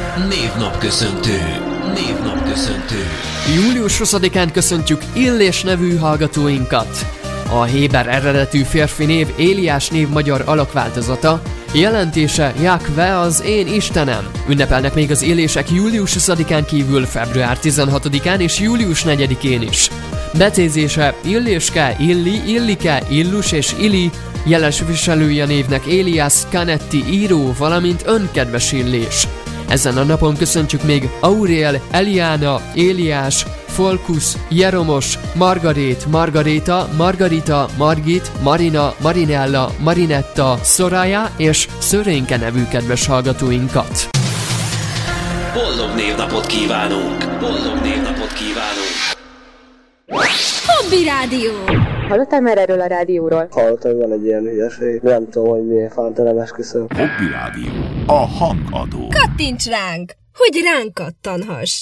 Névnapköszöntő. Július 20-án köszöntjük Illés nevű hallgatóinkat. A héber eredetű férfi név Éliás név magyar alakváltozata, jelentése Jahve az én Istenem. Ünnepelnek még az élések július 20-án kívül február 16-án és július 4-én is. Becézése Illéske, Illi, Illike, Illus és Ili, jeles viselője névnek Éliás Canetti író, valamint önkedves Illés. Ezen a napon köszöntjük még Auriel, Eliana, Éliás, Folkusz, Jeromos, Margarét, Margaréta, Margarita, Margit, Marina, Marinella, Marinetta, Soraya és Szörénke nevű kedves hallgatóinkat. Boldog névnapot kívánunk! Hobby Rádió! Hallottál már erről a rádióról? Hallottam, van egy ilyen hülyeség. Nem tudom, hogy miért fánt, nem esküszöm. Hobby Rádió. A hangadó. Kattints ránk, hogy ránk kattanhass!